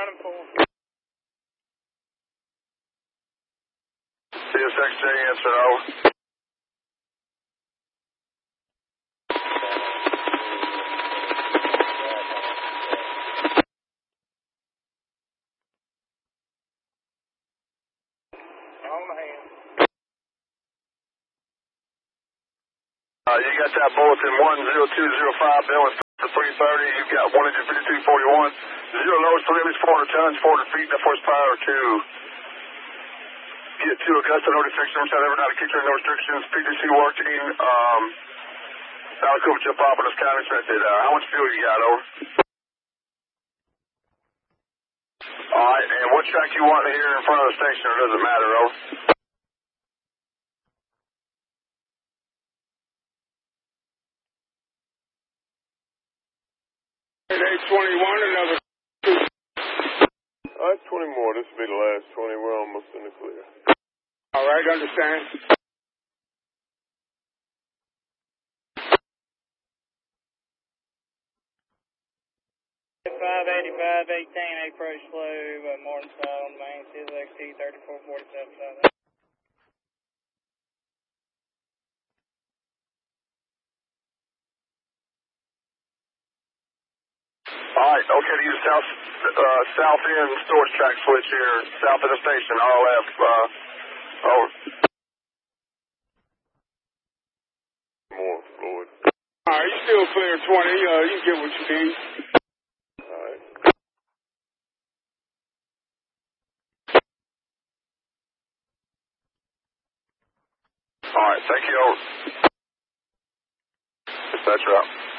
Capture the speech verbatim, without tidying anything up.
Running four. C S X J answer, over. On my hand. Uh, you got that bulletin one zero two zero five, Bill, for three thirty. You've got one hundred fifty-two forty-one. Zero loads, three at least four hundred tons, four hundred feet, that horsepower to get to Augusta, no restrictions, outside ever not a kicker, no restrictions. P T C working, um, Alico jump off on this county expected. Uh, how much fuel you got, over? Alright, and what track you want here in front of the station, or does it matter, over? eight twenty-one, another. All right, twenty more. This will be the last twenty. We're almost in the clear. All right, understand. five eighty-five, eighteen, approach slow, uh, Morningside on main, C S X T thirty-four forty-seven, south. Alright, okay, to use south, uh, south end storage track switch here, south of the station, R L F, uh, over. More, Floyd. All right, you still clear twenty, uh, you can get what you need. All right. Alright, thank you, over. Dispatcher out.